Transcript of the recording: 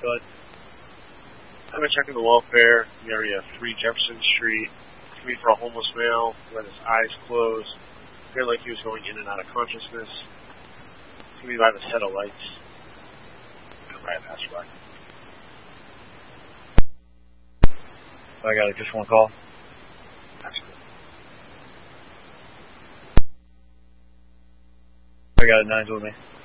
Good. I've been checking the welfare in the area of 3 Jefferson Street. It's going to be for a homeless male who had his eyes closed. Appeared like he was going in and out of consciousness. It's going to be by the set of lights. Come by a passerby. I got it. Just one call. That's good. I got it. 9's with me.